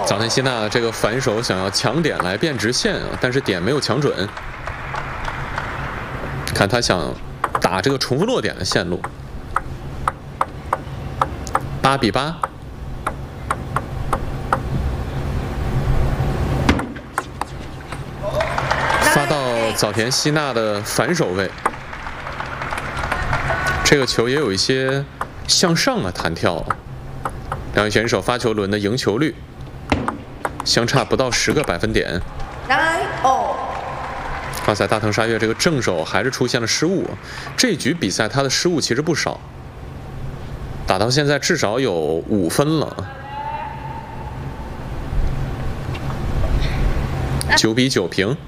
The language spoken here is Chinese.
早田希娜这个反手想要抢点来变直线啊，但是点没有抢准。看他想打这个重复落点的线路。8比8。发到早田希娜的反手位。这个球也有一些向上的弹跳。两位选手发球轮的赢球率。 相差不到10个百分点。花赛大藤沙月这个正手还是出现了失误，这局比赛他的失误其实不少，打到现在至少有5分了。9比9平。